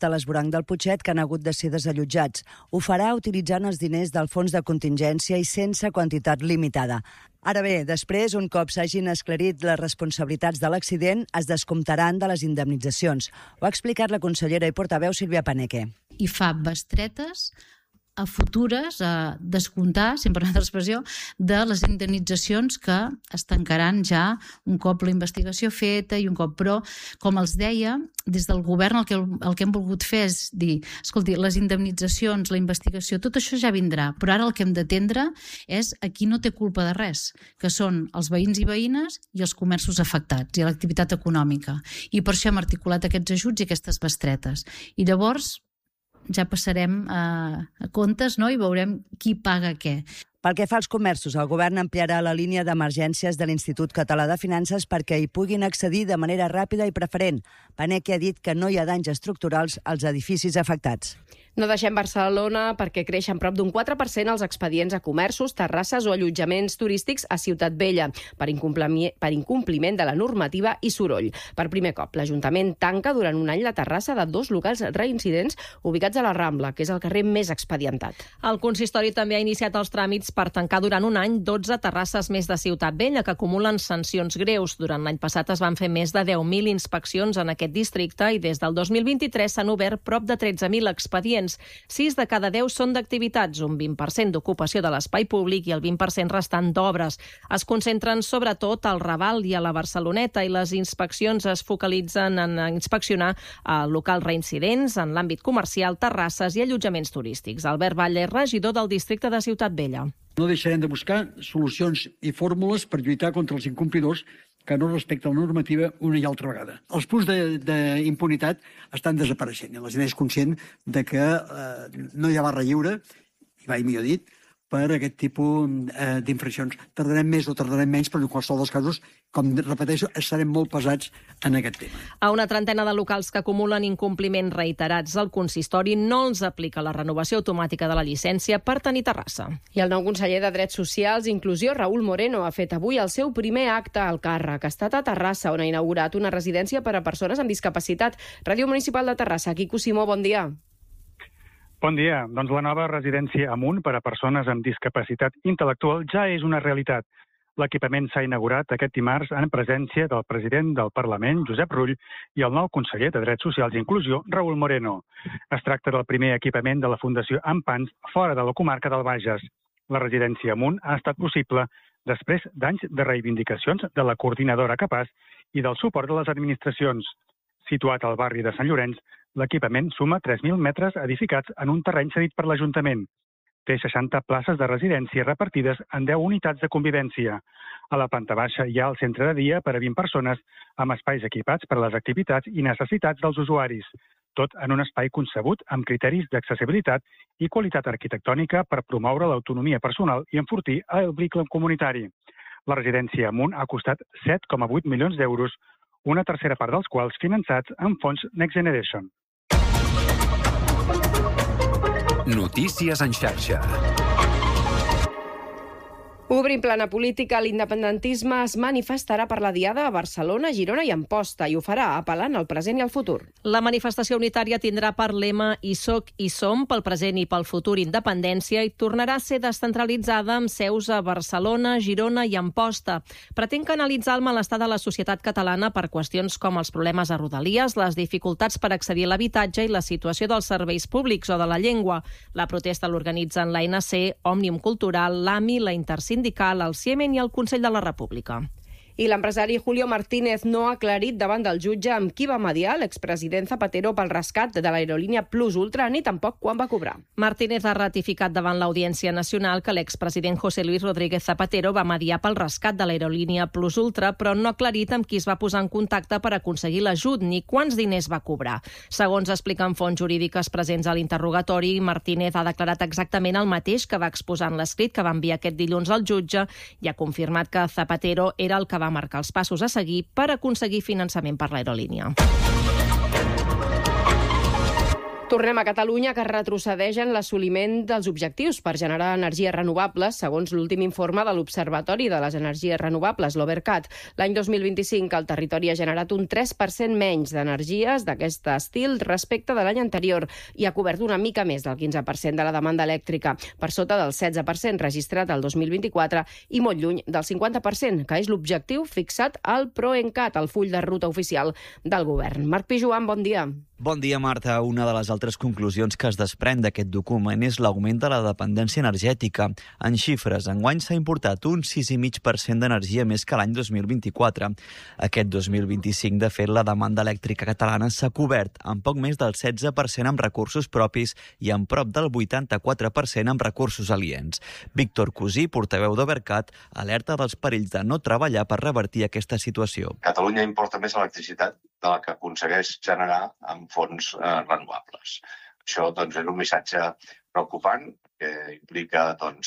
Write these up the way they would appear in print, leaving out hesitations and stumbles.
a l'esvoranc del Putxet que han hagut de ser desallotjats. Ho farà utilitzant els diners del fons de contingència i sense quantitat limitada. Ara bé, després, un cop s'hagin esclarit les responsabilitats de l'accident, es descomptaran de les indemnitzacions. Ho ha explicat la consellera i portaveu Sílvia Paneque. I fa bestretes a futures, a descomptar, si em permet l'expressió, de les indemnitzacions que es tancaran ja un cop la investigació feta i un cop. Però, com els deia, des del govern el que hem volgut fer és dir, escolti, les indemnitzacions, la investigació, tot això ja vindrà, però ara el que hem d'atendre és a qui no té culpa de res, que són els veïns i veïnes i els comerços afectats i l'activitat econòmica. I per això hem articulat aquests ajuts i aquestes bestretes. I llavors ja passarem a comptes, no? I veurem qui paga què. Pel que fa als comerços, el govern ampliarà la línia d'emergències de l'Institut Català de Finances perquè hi puguin accedir de manera ràpida i preferent. Paneque ha dit que no hi ha danys estructurals als edificis afectats. No deixem Barcelona perquè creixen prop d'un 4% els expedients a comerços, terrasses o allotjaments turístics a Ciutat Vella per incompliment de la normativa i soroll. Per primer cop, l'Ajuntament tanca durant un any la terrassa de 2 locals reincidents ubicats a la Rambla, que és el carrer més expedientat. El consistori també ha iniciat els tràmits per tancar durant un any 12 terrasses més de Ciutat Vella que acumulen sancions greus. Durant l'any passat es van fer més de 10.000 inspeccions en aquest districte i des del 2023 s'han obert prop de 13.000 expedients. 6 de cada 10 són d'activitats, un 20% d'ocupació de l'espai públic i el 20% restant d'obres. Es concentren sobretot al Raval i a la Barceloneta i les inspeccions es focalitzen en inspeccionar locals reincidents en l'àmbit comercial, terrasses i allotjaments turístics. Albert Valle, regidor del districte de Ciutat Vella. No deixarem de buscar solucions i fórmules per lluitar contra els incomplidors que no respecten la normativa una i altra vegada. Els punts d'impunitat estan desapareixent i la gent és conscient de que no hi ha barra lliure, i mai millor dit, per aquest tipus d'infraccions. Tardarem més o tardarem menys, però en qualsevol dels casos, com repeteixo, estarem molt pesats en aquest tema. A una trentena de locals que acumulen incompliments reiterats, el consistori no els aplica la renovació automàtica de la llicència per tenir terrassa. I el nou conseller de Drets Socials i Inclusió, Raül Moreno, ha fet avui el seu primer acte al càrrec. Ha estat a Terrassa, on ha inaugurat una residència per a persones amb discapacitat. Ràdio Municipal de Terrassa, Quico Simó, bon dia. Bon dia. Doncs la nova residència Amunt per a persones amb discapacitat intel·lectual ja és una realitat. L'equipament s'ha inaugurat aquest dimarts en presència del president del Parlament, Josep Rull, i el nou conseller de Drets Socials i Inclusió, Raül Moreno. Es tracta del primer equipament de la Fundació Ampans fora de la comarca del Bages. La residència Amunt ha estat possible després d'anys de reivindicacions de la coordinadora Capaç i del suport de les administracions. Situat al barri de Sant Llorenç, l'equipament suma 3.000 metres edificats en un terreny cedit per l'Ajuntament. Té 60 places de residència repartides en 10 unitats de convivència. A la planta baixa hi ha el centre de dia per a 20 persones, amb espais equipats per a les activitats i necessitats dels usuaris. Tot en un espai concebut amb criteris d'accessibilitat i qualitat arquitectònica per promoure l'autonomia personal i enfortir el vincle comunitari. La residència Amunt ha costat 7,8 milions d'euros, una tercera part dels quals finançats amb fons Next Generation. Notícies en xarxa. Obrim plana política, l'independentisme es manifestarà per la Diada a Barcelona, Girona i Amposta i ho farà apel·lant al present i al futur. La manifestació unitària tindrà per lema "Hi soc, hi som", pel present i pel futur independència, i tornarà a ser descentralitzada amb seus a Barcelona, Girona i Amposta. Pretén canalitzar el malestar de la societat catalana per qüestions com els problemes a Rodalies, les dificultats per accedir a l'habitatge i la situació dels serveis públics o de la llengua. La protesta l'organitzen l'ANC, Òmnium Cultural, l'AMI, la Intersindical, el Ciemen i el Consell de la República. I l'empresari Julio Martínez no ha aclarit davant del jutge amb qui va mediar l'expresident Zapatero pel rescat de l'aerolínia Plus Ultra ni tampoc quan va cobrar. Martínez ha ratificat davant l'Audiència Nacional que l'expresident José Luis Rodríguez Zapatero va mediar pel rescat de l'aerolínia Plus Ultra, però no ha aclarit amb qui es va posar en contacte per aconseguir l'ajut ni quants diners va cobrar. Segons expliquen fonts jurídiques presents a l'interrogatori, Martínez ha declarat exactament el mateix que va exposar en l'escrit que va enviar aquest dilluns al jutge i ha confirmat que Zapatero era el que va marcar els passos a seguir per aconseguir finançament per l'aerolínia. Tornem a Catalunya, que retrocedeix en l'assoliment dels objectius per generar energies renovables, segons l'últim informe de l'Observatori de les Energies Renovables, l'Obercat. L'any 2025 el territori ha generat un 3% menys d'energies d'aquest estil respecte de l'any anterior i ha cobert una mica més del 15% de la demanda elèctrica, per sota del 16% registrat el 2024 i molt lluny del 50%, que és l'objectiu fixat al PROENCAT, el full de ruta oficial del govern. Marc Pijoan, bon dia. Bon dia, Marta. Una de les altres conclusions que es desprèn d'aquest document és l'augment de la dependència energètica. En xifres, enguany s'ha importat un 6,5% d'energia més que l'any 2024. Aquest 2025, de fet, la demanda elèctrica catalana s'ha cobert amb poc més del 16% amb recursos propis i amb prop del 84% amb recursos aliens. Víctor Cosí, portaveu d'Obercat, alerta dels perills de no treballar per revertir aquesta situació. Catalunya importa més electricitat de la que aconsegueix generar amb fons renovables. Això és un missatge preocupant que implica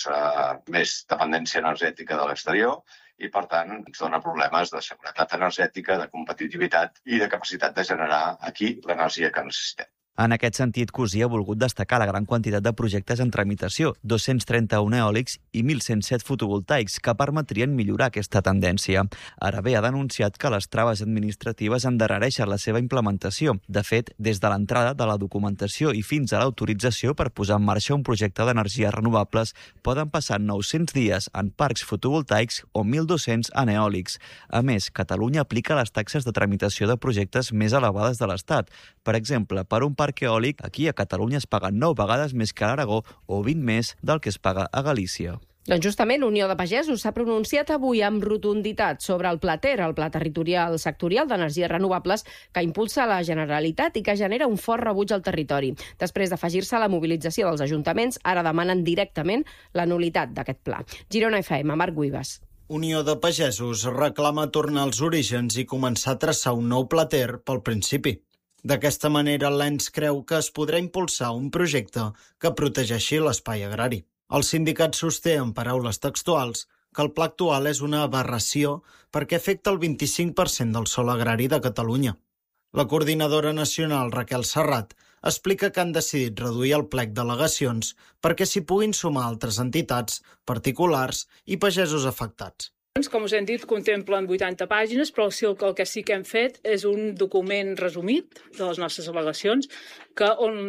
més dependència energètica de l'exterior i, per tant, ens dona problemes de seguretat energètica, de competitivitat i de capacitat de generar aquí l'energia que necessitem. En aquest sentit, Cosí ha volgut destacar la gran quantitat de projectes en tramitació, 231 eòlics i 1.107 fotovoltaics, que permetrien millorar aquesta tendència. Ara bé, ha denunciat que les traves administratives endarrereixen la seva implementació. De fet, des de l'entrada de la documentació i fins a l'autorització per posar en marxa un projecte d'energies renovables poden passar 900 dies en parcs fotovoltaics o 1.200 en eòlics. A més, Catalunya aplica les taxes de tramitació de projectes més elevades de l'Estat. Per exemple, per un parc eòlic, aquí a Catalunya es paguen 9 vegades més que a l'Aragó o 20 més del que es paga a Galícia. Doncs justament Unió de Pagesos s'ha pronunciat avui amb rotunditat sobre el PLATER, el Pla Territorial Sectorial d'Energies Renovables, que impulsa la Generalitat i que genera un fort rebuig al territori. Després d'afegir-se a la mobilització dels ajuntaments, ara demanen directament la nul·litat d'aquest pla. Girona FM, Marc Guibas. Unió de Pagesos reclama tornar als orígens i començar a traçar un nou PLATER pel principi. D'aquesta manera, l'ENS creu que es podrà impulsar un projecte que protegeixi l'espai agrari. El sindicat sosté, en paraules textuals, que el pla actual és una aberració perquè afecta el 25% del sòl agrari de Catalunya. La coordinadora nacional, Raquel Serrat, explica que han decidit reduir el plec d'al·legacions perquè s'hi puguin sumar altres entitats, particulars i pagesos afectats. Com us hem dit, contemplen 80 pàgines, però el que sí que hem fet és un document resumit de les nostres al·legacions que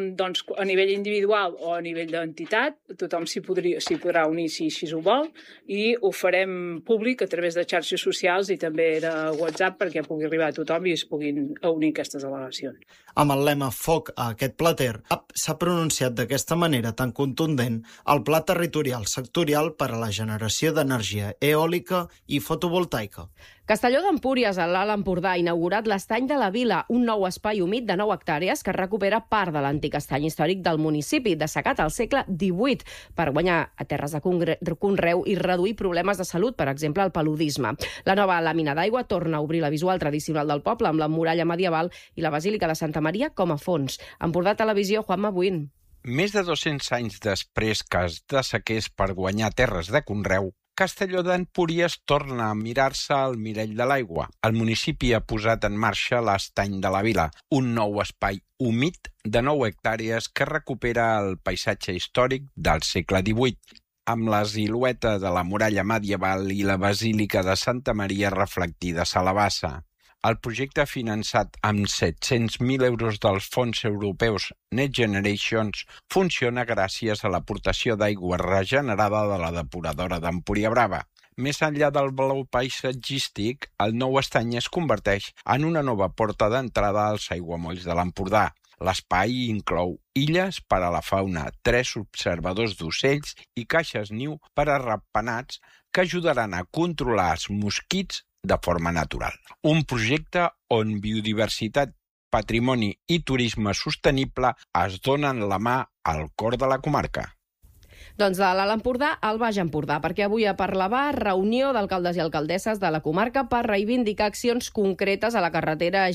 a nivell individual o a nivell d'entitat tothom s'hi podrà unir si així ho vol i ho farem públic a través de xarxes socials i també de WhatsApp perquè pugui arribar a tothom i es puguin unir aquestes al·legacions. Amb el lema Foc a aquest PLATER s'ha pronunciat d'aquesta manera tan contundent el Pla Territorial Sectorial per a la generació d'energia eòlica i fotovoltaica. Castelló d'Empúries, a l'Alt Empordà, ha inaugurat l'Estany de la Vila, un nou espai humit de 9 hectàrees que recupera part de l'antic estany històric del municipi, dessecat al segle XVIII, per guanyar a terres de conreu i reduir problemes de salut, per exemple, el paludisme. La nova làmina d'aigua torna a obrir la visual tradicional del poble amb la muralla medieval i la Basílica de Santa Maria com a fons. Empordà Televisió, Juanma Buin. Més de 200 anys després que es dessequés per guanyar terres de conreu, Castelló d'Empúries torna a mirar-se al mirall de l'aigua. El municipi ha posat en marxa l'Estany de la Vila, un nou espai humit de 9 hectàrees que recupera el paisatge històric del segle XVIII, amb la silueta de la muralla medieval i la Basílica de Santa Maria reflectides a la bassa. El projecte, finançat amb 700.000 euros dels fons europeus Next Generations, funciona gràcies a l'aportació d'aigua regenerada de la depuradora d'Empuriabrava. Més enllà del blau paisatgístic, el nou estany es converteix en una nova porta d'entrada als aiguamolls de l'Empordà. L'espai inclou illes per a la fauna, 3 observadors d'ocells i caixes niu per a ratpenats que ajudaran a controlar els mosquits de forma natural. Un projecte on biodiversitat, patrimoni i turisme sostenible es donen la mà al cor de la comarca. Doncs de l'Alt Empordà al Baix Empordà, perquè avui a Parlavà, reunió d'alcaldes i alcaldesses de la comarca per reivindicar accions concretes a la carretera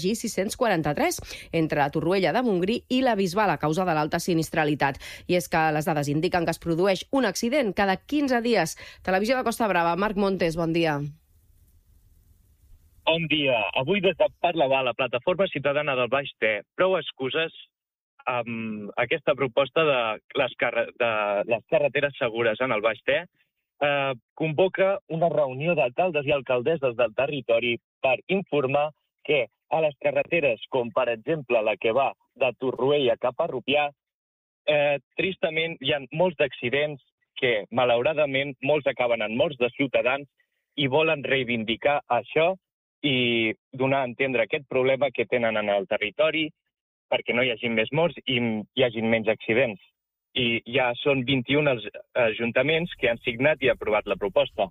G643 entre Torroella de Montgrí i la Bisbal a causa de l'alta sinistralitat. I és que les dades indiquen que es produeix un accident cada 15 dies. Televisió de Costa Brava, Marc Montes, bon dia. Bon dia. Avui des de Parlavà, la plataforma ciutadana del Baix Ter, prou excuses amb aquesta proposta de les carreteres segures en el Baix Ter, convoca una reunió d'alcaldes i alcaldesses del territori per informar que a les carreteres, com per exemple la que va de Torroella cap a Rupià, tristament hi ha molts d'accidents que, malauradament, molts acaben en morts de ciutadans i volen reivindicar això i donar a entendre aquest problema que tenen en el territori perquè no hi hagi més morts i hi hagi menys accidents. I ja són 21 els ajuntaments que han signat i aprovat la proposta.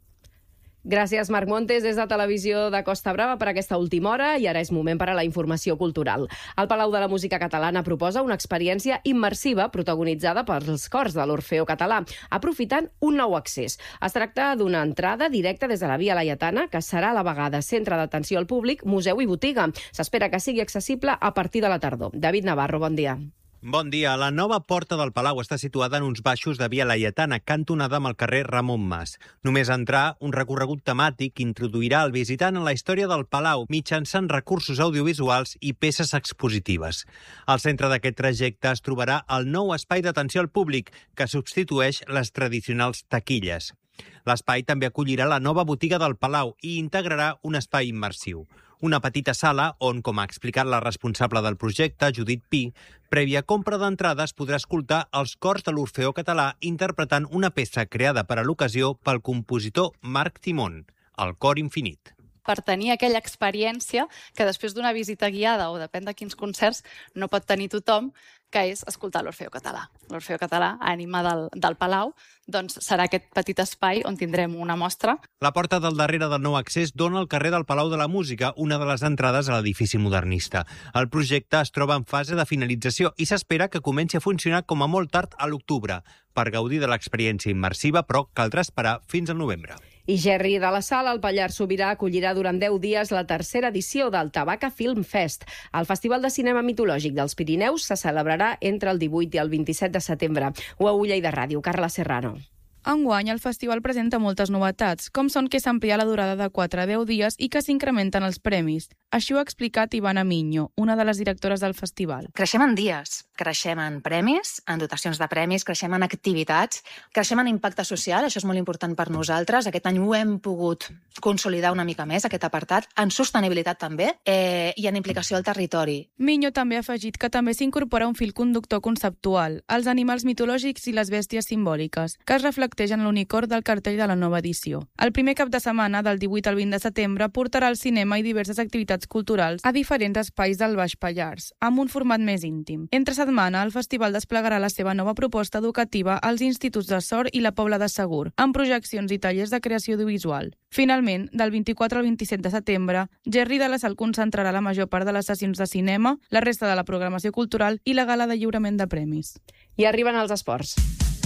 Gràcies, Marc Montes, des de Televisió de Costa Brava per aquesta última hora i ara és moment per a la informació cultural. El Palau de la Música Catalana proposa una experiència immersiva protagonitzada pels cors de l'Orfeó Català, aprofitant un nou accés. Es tracta d'una entrada directa des de la Via Laietana, que serà a la vegada centre d'atenció al públic, museu i botiga. S'espera que sigui accessible a partir de la tardor. David Navarro, bon dia. Bon dia. La nova porta del Palau està situada en uns baixos de Via Laietana, cantonada amb el carrer Ramon Mas. Només entrar, un recorregut temàtic introduirà el visitant en la història del Palau mitjançant recursos audiovisuals i peces expositives. Al centre d'aquest trajecte es trobarà el nou espai d'atenció al públic, que substitueix les tradicionals taquilles. L'espai també acollirà la nova botiga del Palau i integrarà un espai immersiu. Una petita sala on, com ha explicat la responsable del projecte, Judit Pi, prèvia compra d'entrades podrà escoltar els cors de l'Orfeó Català interpretant una peça creada per a l'ocasió pel compositor Marc Timón, el Cor Infinit. Per tenir aquella experiència que després d'una visita guiada o depèn de quins concerts no pot tenir tothom, que és escoltar l'Orfeó Català. L'Orfeó Català, ànima del Palau, doncs serà aquest petit espai on tindrem una mostra. La porta del darrere del nou accés dona al carrer del Palau de la Música, una de les entrades a l'edifici modernista. El projecte es troba en fase de finalització i s'espera que comenci a funcionar com a molt tard a l'octubre. Per gaudir de l'experiència immersiva, però, caldrà esperar fins al novembre. I Gerri de la Sala, el Pallars Sobirà, acollirà durant 10 dies la tercera edició del Tabaca Film Fest. El Festival de Cinema Mitològic dels Pirineus se celebrarà entre el 18 i el 27 de setembre. Ho a Ulla i de Ràdio, Carla Serrano. Enguany, el festival presenta moltes novetats, com són que s'amplia la durada de 4 a 10 dies i que s'incrementen els premis. Així ho ha explicat Ivana Miño, una de les directores del festival. Creixem en dies, creixem en premis, en dotacions de premis, creixem en activitats, creixem en impacte social, això és molt important per nosaltres. Aquest any ho hem pogut consolidar una mica més, aquest apartat, en sostenibilitat també i en implicació al territori. Miño també ha afegit que també s'incorpora un fil conductor conceptual, els animals mitològics i les bèsties simbòliques, que es reflecteixen en l'unicorn del cartell de la nova edició. El primer cap de setmana, del 18 al 20 de setembre, portarà al cinema i diverses activitats culturals a diferents espais del Baix Pallars, amb un format més íntim. Entre setmana, el festival desplegarà la seva nova proposta educativa als instituts de Sort i la Pobla de Segur, amb projeccions i tallers de creació audiovisual. Finalment, del 24 al 27 de setembre, Gerri de la Sal concentrarà la major part de les sessions de cinema, la resta de la programació cultural i la gala de lliurament de premis. I arriben els esports.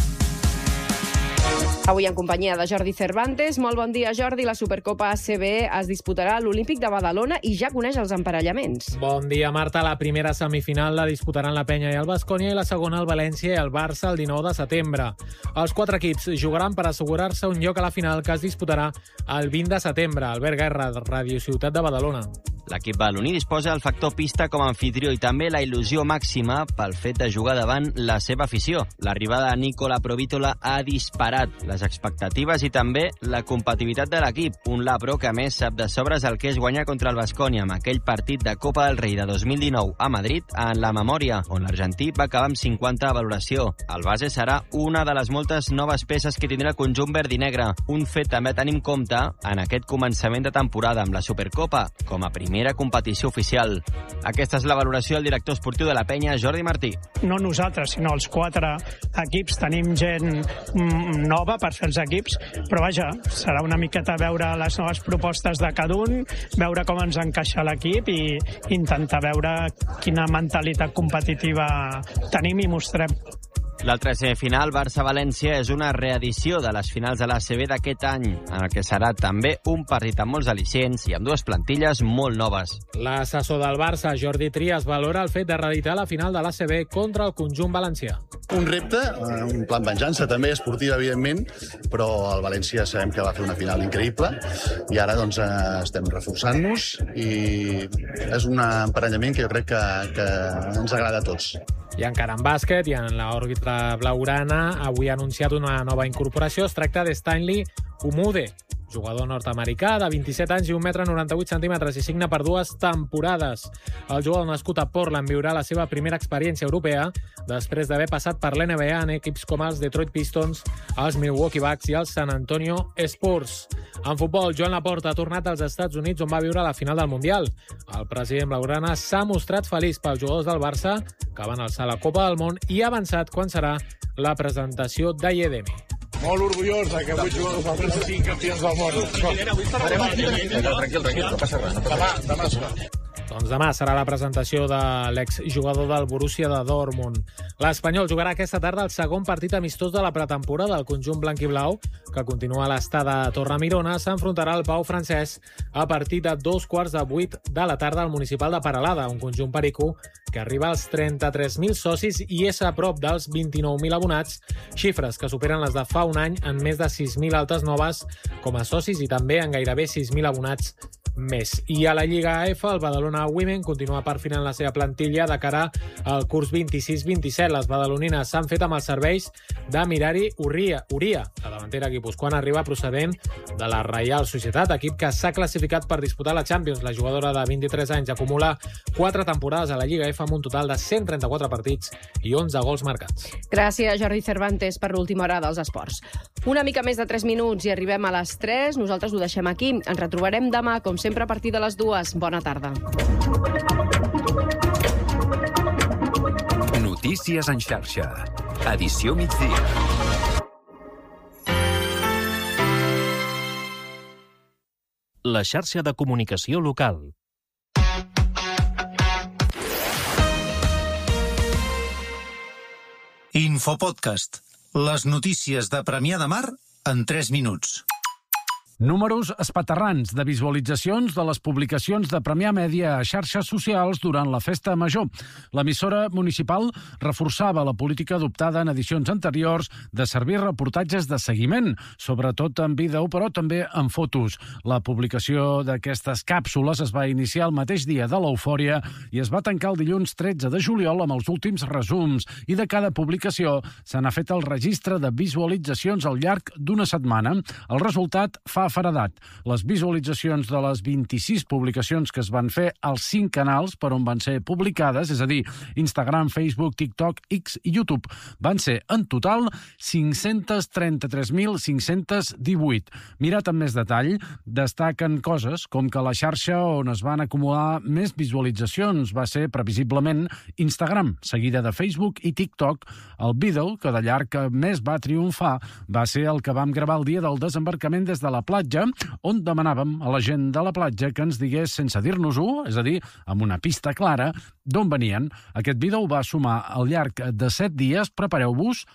Avui en companyia de Jordi Cervantes. Molt bon dia, Jordi. La Supercopa ACB es disputarà a l'Olímpic de Badalona i ja coneix els emparellaments. Bon dia, Marta. La primera semifinal la disputaran la Penya i el Baskonia i la segona el València i el Barça el 19 de setembre. Els 4 equips jugaran per assegurar-se un lloc a la final que es disputarà el 20 de setembre. Albert Guerra, Ràdio Ciutat de Badalona. L'equip badaloní disposa del factor pista com a anfitrió i també la il·lusió màxima pel fet de jugar davant la seva afició. L'arribada de Nicola Provítola ha disparat les expectatives i també la competitivitat de l'equip. Un Labro que a més sap de sobres el que és guanyar contra el Baskonia amb aquell partit de Copa del Rei de 2019 a Madrid en la memòria, on l'argentí va acabar amb 50 a valoració. El base serà una de les moltes noves peces que tindrà el conjunt verd i negre. Un fet també a tenir en compte en aquest començament de temporada amb la Supercopa com a primera competició oficial. Aquesta és la valoració del director esportiu de la Penya, Jordi Martí. No nosaltres, sinó els 4 equips. Tenim gent nova per fer els equips, però vaja, serà una miqueta veure les noves propostes de cada un, veure com ens encaixa l'equip i intentar veure quina mentalitat competitiva tenim i mostrem. L'altra semifinal, Barça-València, és una reedició de les finals de l'ACB d'aquest any, en el que serà també un partit amb molts al·licients i amb dues plantilles molt noves. L'assessor del Barça, Jordi Trias, valora el fet de reeditar la final de l'ACB contra el conjunt valencià. Un repte, un plan venjança també, esportiu, evidentment, però el València sabem que va fer una final increïble i ara doncs, estem reforçant-nos i és un emparellament que jo crec que ens agrada a tots. I encara en bàsquet i en l'òrbita blaugrana, avui ha anunciat una nova incorporació. Es tracta de Stanley Umude, jugador nord-americà de 27 anys i 1,98 m i signa per 2 temporades. El jugador nascut a Portland viurà la seva primera experiència europea després d'haver passat per l'NBA en equips com els Detroit Pistons, els Milwaukee Bucks i els San Antonio Spurs. En futbol, Joan Laporta ha tornat als Estats Units on va viure la final del Mundial. El president blaugrana s'ha mostrat feliç pels jugadors del Barça que van alçar la Copa del Món i ha avançat quan serà la presentació d'Ayedemi. Molt orgullós que avui jugadors del Barça siguin campions del món. Tranquil, no passa res. Demà serà. Doncs demà serà la presentació de l'exjugador del Borussia de Dortmund. L'Espanyol jugarà aquesta tarda el segon partit amistós de la pretemporada del conjunt blanc i blau, que continua a l'estada a Torremirona. S'enfrontarà al Pau francès a partir de 7:15 de la tarda al municipal de Peralada, un conjunt perico que arriba als 33.000 socis i és a prop dels 29.000 abonats, xifres que superen les de fa un any en més de 6.000 altes noves com a socis i també en gairebé 6.000 abonats més. I a la Lliga AF, el Badalona Women continua perfilant la seva plantilla de cara al curs 26-27. Les badalonines s'han fet amb els serveis de Mirari Uria, la davantera guipuscoana arriba procedent de la Reial Societat, equip que s'ha classificat per disputar la Champions. La jugadora de 23 anys acumula 4 temporades a la Lliga AF amb un total de 134 partits i 11 gols marcats. Gràcies, Jordi Cervantes, per l'última hora dels esports. Una mica més de 3 minuts i arribem a les 3. Nosaltres ho deixem aquí. Ens retrobarem demà, com sempre, a partir de les 2. Bona tarda. Notícies en xarxa. Edició migdia. La xarxa de comunicació local. Infopodcast. Les notícies de Premià de Mar en 3 minuts. Números espaterrants de visualitzacions de les publicacions de Premià Mèdia a xarxes socials durant la festa major. L'emissora municipal reforçava la política adoptada en edicions anteriors de servir reportatges de seguiment, sobretot en vídeo, però també en fotos. La publicació d'aquestes càpsules es va iniciar el mateix dia de l'eufòria i es va tancar el dilluns 13 de juliol amb els últims resums, i de cada publicació se n'ha fet el registre de visualitzacions al llarg d'una setmana. El resultat fa faradat. Les visualitzacions de les 26 publicacions que es van fer als 5 canals per on van ser publicades, és a dir, Instagram, Facebook, TikTok, X i YouTube, van ser en total 533.518. Mirat amb més detall, destaquen coses com que la xarxa on es van acumular més visualitzacions va ser previsiblement Instagram, seguida de Facebook i TikTok. El vídeo que de llarg més va triomfar va ser el que vam gravar el dia del desembarcament des de la platja, on demanàvem a la gent de la platja que ens digués sense dir-nos-ho, és a dir, amb una pista clara, d'on venien. Aquest vídeo va sumar al llarg de 7 dies, prepareu-vos,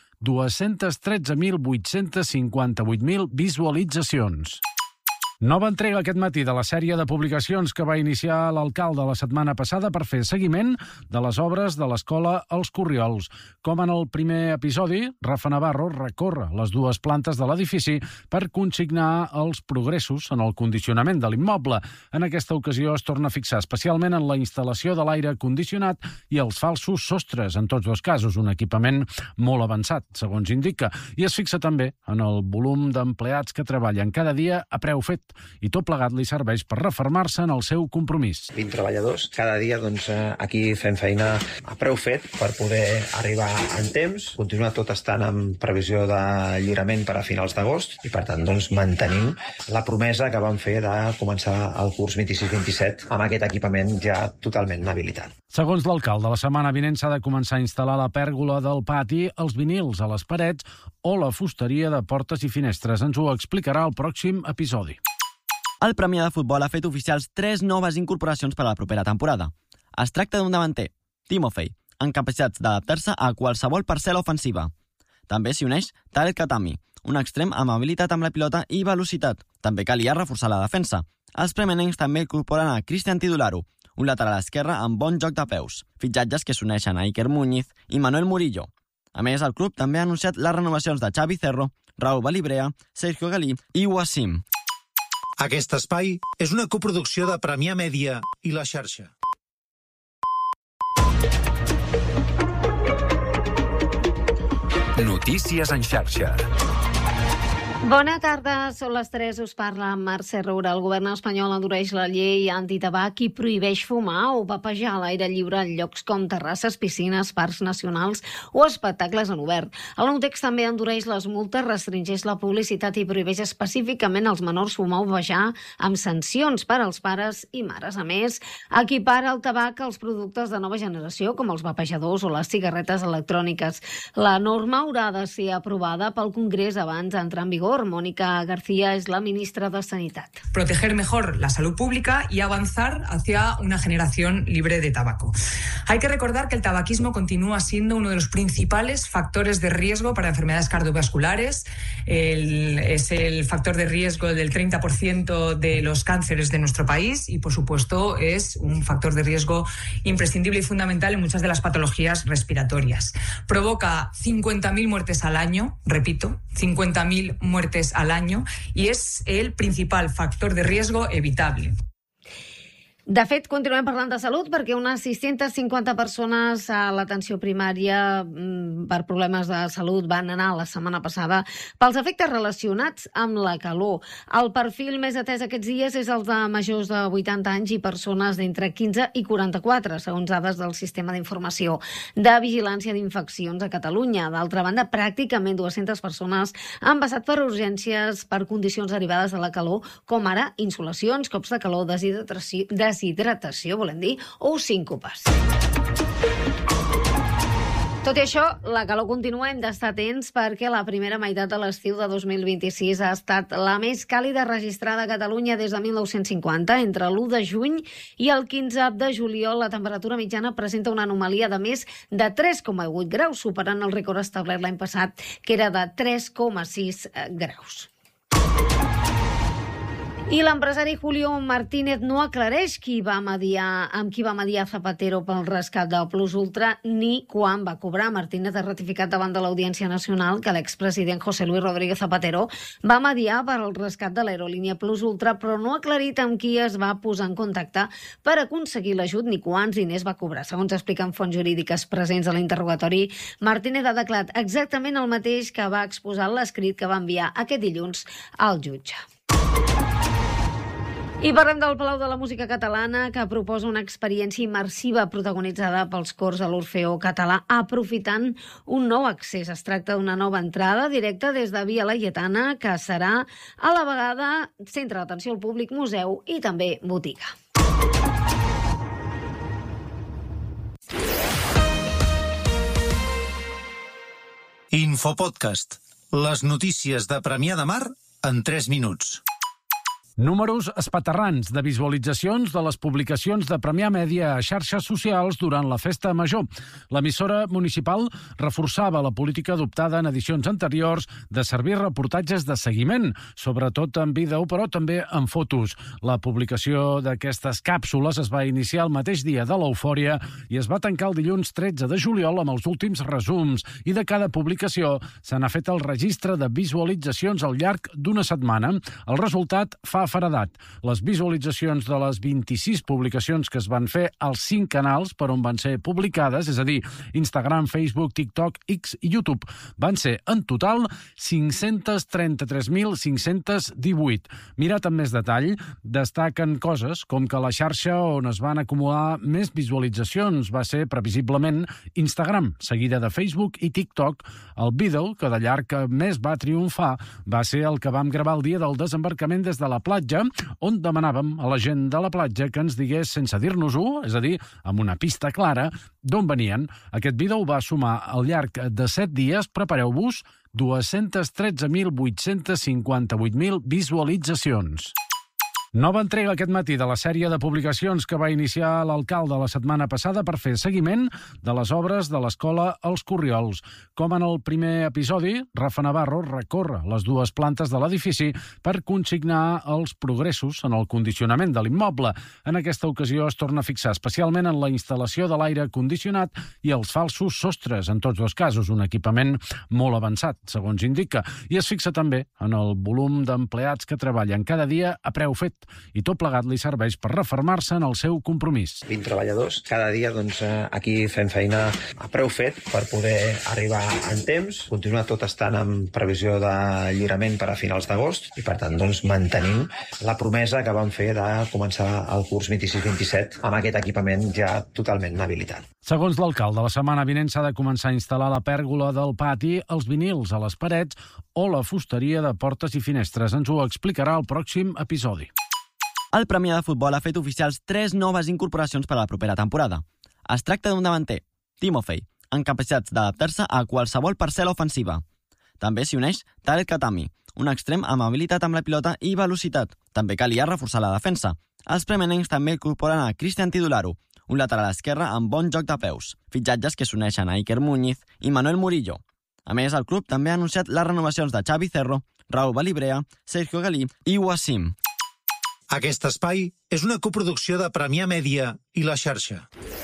213.858.000 visualitzacions. Nova entrega aquest matí de la sèrie de publicacions que va iniciar l'alcalde la setmana passada per fer seguiment de les obres de l'escola Els Corriols. Com en el primer episodi, Rafa Navarro recorre les 2 plantes de l'edifici per consignar els progressos en el condicionament de l'immoble. En aquesta ocasió es torna a fixar especialment en la instal·lació de l'aire condicionat i els falsos sostres, en tots 2 casos, un equipament molt avançat, segons indica. I es fixa també en el volum d'empleats que treballen cada dia a preu fet, i tot plegat li serveix per refermar-se en el seu compromís. 20 treballadors. Cada dia aquí fem feina a preu fet per poder arribar en temps, continuar tot estant en previsió de lliurament per a finals d'agost i, per tant, mantenim la promesa que vam fer de començar el curs 26-27 amb aquest equipament ja totalment habilitat. Segons l'alcalde, la setmana vinent s'ha de començar a instal·lar la pèrgola del pati, els vinils a les parets o la fusteria de portes i finestres. Ens ho explicarà el pròxim episodi. El Premià de Futbol ha fet oficials 3 noves incorporacions per a la propera temporada. Es tracta d'un davanter, Timofey, amb capacitats d'adaptar-se a qualsevol parcel·la ofensiva. També s'hi uneix Tarek Khatami, un extrem amb habilitat amb la pilota i velocitat. També calia reforçar la defensa. Els premenencs també incorporen a Cristian Tidularu, un lateral esquerre amb bon joc de peus, fitxatges que s'uneixen a Iker Muñiz i Manuel Murillo. A més, el club també ha anunciat les renovacions de Xavi Cerro, Raúl Balibrea, Sergio Galí i Wassim. Aquest espai és una coproducció de Premià Mèdia i La Xarxa. Notícies en xarxa. Bona tarda, són les 3, us parla Mercè Roura. El govern espanyol endureix la llei antitabac i prohibeix fumar o vapejar a l'aire lliure en llocs com terrasses, piscines, parcs nacionals o espectacles en obert. El nou text també endureix les multes, restringeix la publicitat i prohibeix específicament als menors fumar o vapejar amb sancions per als pares i mares. A més, equipara el tabac als productes de nova generació, com els vapejadors o les cigarretes electròniques. La norma haurà de ser aprovada pel Congrés abans d'entrar en vigor. Mónica García es la ministra de Sanidad. Proteger mejor la salud pública y avanzar hacia una generación libre de tabaco. Hay que recordar que el tabaquismo continúa siendo uno de los principales factores de riesgo para enfermedades cardiovasculares. Es el factor de riesgo del 30% de los cánceres de nuestro país y, por supuesto, es un factor de riesgo imprescindible y fundamental en muchas de las patologías respiratorias. Provoca 50.000 muertes al año, repito, 50.000 muertes al año y es el principal factor de riesgo evitable. De fet, continuem parlant de salut perquè unes 650 persones a l'atenció primària per problemes de salut van anar la setmana passada pels efectes relacionats amb la calor. El perfil més atès aquests dies és el de majors de 80 anys i persones d'entre 15 i 44, segons dades del Sistema d'Informació de Vigilància d'Infeccions a Catalunya. D'altra banda, pràcticament 200 persones han passat per urgències per condicions derivades de la calor, com ara insolacions, cops de calor, deshidratació, volem dir, o síncopes. Tot i això, la calor continua, hem d'estar atents perquè la primera meitat de l'estiu de 2026 ha estat la més càlida registrada a Catalunya des de 1950. Entre l'1 de juny i el 15 de juliol, la temperatura mitjana presenta una anomalia de més de 3,8 graus, superant el rècord establert l'any passat, que era de 3,6 graus. I l'empresari Julio Martínez no aclareix amb qui va mediar Zapatero pel rescat de Plus Ultra ni quan va cobrar. Martínez ha ratificat davant de l'Audiència Nacional que l'expresident José Luis Rodríguez Zapatero va mediar per al rescat de l'aerolínia Plus Ultra, però no ha aclarit amb qui es va posar en contacte per aconseguir l'ajut ni quants diners va cobrar. Segons expliquen fonts jurídiques presents a l'interrogatori, Martínez ha declarat exactament el mateix que va exposar l'escrit que va enviar aquest dilluns al jutge. I parlem del Palau de la Música Catalana, que proposa una experiència immersiva protagonitzada pels cors de l'Orfeó Català, aprofitant un nou accés. Es tracta d'una nova entrada directa des de Via Laietana, que serà a la vegada centre d'atenció al públic, museu i també botiga. Infopodcast. Les notícies de Premià de Mar en 3 minuts. Números espaterrans de visualitzacions de les publicacions de Premià Mèdia a xarxes socials durant la Festa Major. L'emissora municipal reforçava la política adoptada en edicions anteriors de servir reportatges de seguiment, sobretot en vídeo, però també en fotos. La publicació d'aquestes càpsules es va iniciar el mateix dia de l'eufòria i es va tancar el dilluns 13 de juliol amb els últims resums, i de cada publicació se n'ha fet el registre de visualitzacions al llarg d'una setmana. El resultat fa faradat. Les visualitzacions de les 26 publicacions que es van fer als 5 canals per on van ser publicades, és a dir, Instagram, Facebook, TikTok, X i YouTube, van ser en total 533.518. Mirat amb més detall, destaquen coses com que la xarxa on es van acumular més visualitzacions va ser previsiblement Instagram, seguida de Facebook i TikTok. El vídeo que de llarg més va triomfar va ser el que vam gravar el dia del desembarcament des de la platja, on demanàvem a la gent de la platja que ens digués sense dir-nos-ho, és a dir, amb una pista clara, d'on venien. Aquest vídeo va sumar al llarg de 7 dies, prepareu-vos, 213.858.000 visualitzacions. Nova entrega aquest matí de la sèrie de publicacions que va iniciar l'alcalde la setmana passada per fer seguiment de les obres de l'escola Els Corriols. Com en el primer episodi, Rafa Navarro recorre les dues plantes de l'edifici per consignar els progressos en el condicionament de l'immoble. En aquesta ocasió es torna a fixar especialment en la instal·lació de l'aire condicionat i els falsos sostres, en tots dos casos, un equipament molt avançat, segons indica, i es fixa també en el volum d'empleats que treballen cada dia a preu fet, i tot plegat li serveix per refermar-se en el seu compromís. 20 treballadors. Cada dia aquí fem feina a preu fet per poder arribar en temps, continuar tot estant en previsió de lliurament per a finals d'agost i, per tant, mantenim la promesa que vam fer de començar el curs 26-27 amb aquest equipament ja totalment habilitat. Segons l'alcalde, la setmana vinent s'ha de començar a instal·lar la pèrgola del pati, els vinils a les parets o la fusteria de portes i finestres. Ens ho explicarà el pròxim episodi. El Premià de Futbol ha fet oficials 3 noves incorporacions per a la propera temporada. Es tracta d'un davanter, Timofey, amb capacitats d'adaptar-se a qualsevol parcel·la ofensiva. També s'hi uneix Tarek Khatami, un extrem amb habilitat amb la pilota i velocitat. També calia reforçar la defensa. Els premenencs també incorporen a Cristian Tidularu, un lateral esquerre amb bon joc de peus. Fitxatges que s'uneixen a Iker Muñiz i Manuel Murillo. A més, el club també ha anunciat les renovacions de Xavi Cerro, Raúl Balibrea, Sergio Galí i Wassim. Aquest espai és una coproducció de Premià Mèdia i La Xarxa.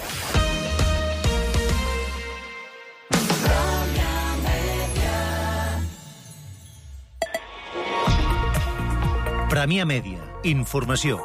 Premià Mèdia. Informació.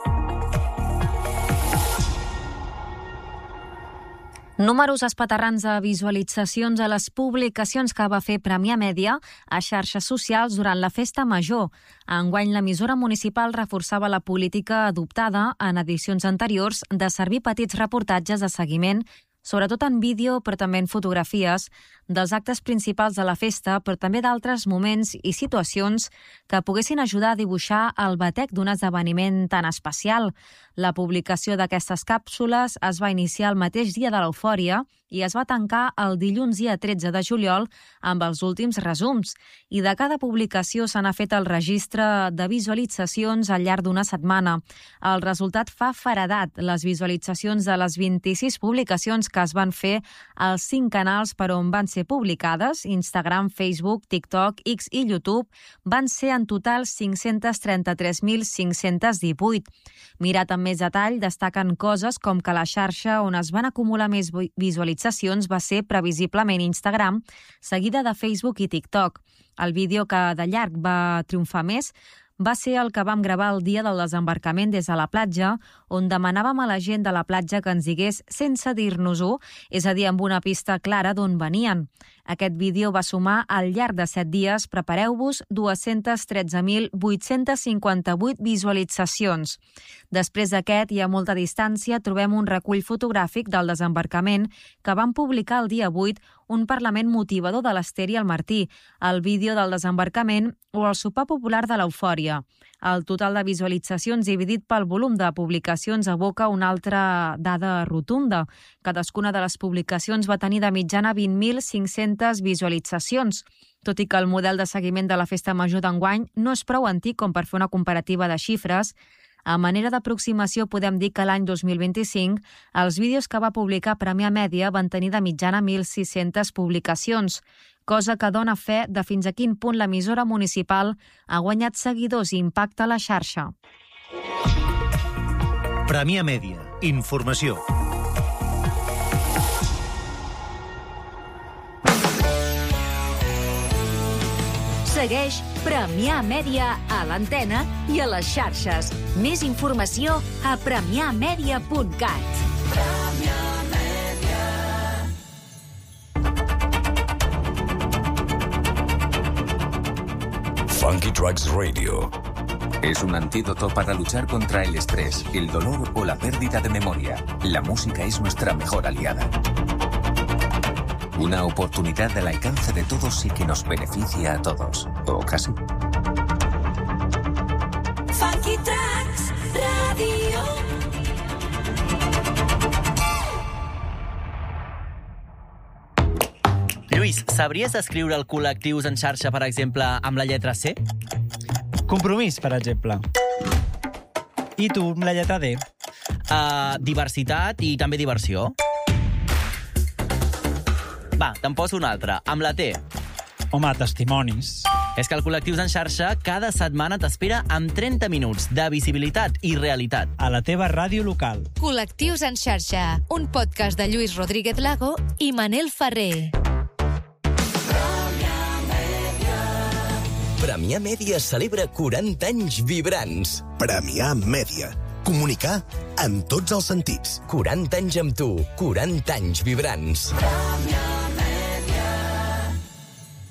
Números espaterrans de visualitzacions a les publicacions que va fer Premià Mèdia a xarxes socials durant la festa major. Enguany, l'emissora municipal reforçava la política adoptada en edicions anteriors de servir petits reportatges de seguiment, sobretot en vídeo, però també en fotografies, dels actes principals de la festa, però també d'altres moments i situacions que poguessin ajudar a dibuixar el batec d'un esdeveniment tan especial. La publicació d'aquestes càpsules es va iniciar el mateix dia de l'eufòria i es va tancar el dilluns dia 13 de juliol amb els últims resums. I de cada publicació se n'ha fet el registre de visualitzacions al llarg d'una setmana. El resultat fa feredat. Les visualitzacions de les 26 publicacions que es van fer als 5 canals per on van ser publicades, Instagram, Facebook, TikTok, X i YouTube, van ser en total 533.518. Mirat amb més detall, destaquen coses com que la xarxa on es van acumular més visualitzacions va ser previsiblement Instagram, seguida de Facebook i TikTok. El vídeo que de llarg va triomfar més va ser el que vam gravar el dia del desembarcament des de la platja, on demanàvem a la gent de la platja que ens digués sense dir-nos-ho, és a dir, amb una pista clara d'on venien. Aquest vídeo va sumar al llarg de 7 dies, prepareu-vos, 213.858 visualitzacions. Després d'aquest i a molta distància trobem un recull fotogràfic del desembarcament que van publicar el dia 8 un parlament motivador de l'Ester i el Martí, el vídeo del desembarcament o el sopar popular de l'eufòria. El total de visualitzacions dividit pel volum de publicacions evoca una altra dada rotunda. Cadascuna de les publicacions va tenir de mitjana 20.500 visualitzacions. Tot i que el model de seguiment de la festa major d'enguany no és prou antic com per fer una comparativa de xifres, a manera d'aproximació podem dir que l'any 2025 els vídeos que va publicar Premià Mèdia van tenir de mitjana 1.600 publicacions, cosa que dona fe de fins a quin punt l'emissora municipal ha guanyat seguidors i impacte a la xarxa. Premià Mèdia. Informació. Segueix Premià Mèdia a l'antena i a les xarxes. Més informació a premiamedia.cat. Funky Tracks Radio es un antídoto para luchar contra el estrés, el dolor o la pérdida de memoria. La música es nuestra mejor aliada. Una oportunidad al alcance de todos y que nos beneficia a todos. O casi. Funky Tracks Radio. Lluís, sabries escriure el col·lectius en xarxa, per exemple, amb la lletra C? Compromís, per exemple. I tu, amb la lletra D? Diversitat i també diversió. Va, te'n poso una altra, amb la T. Home, testimonis. És que el Col·lectius en xarxa cada setmana t'espera amb 30 minuts de visibilitat i realitat. A la teva ràdio local. Col·lectius en xarxa, un podcast de Lluís Rodríguez Lago i Manel Ferrer. Premià Mèdia celebra 40 anys vibrants. Premià Mèdia. Comunicar en tots els sentits. 40 anys amb tu, 40 anys vibrants. Premià